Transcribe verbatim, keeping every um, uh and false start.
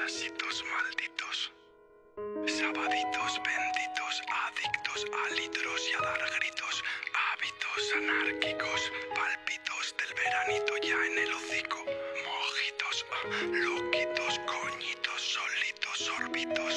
Parasitos malditos. Sabaditos benditos, adictos a litros y a dar gritos. Hábitos anárquicos, pálpitos del veranito ya en el hocico. Mojitos,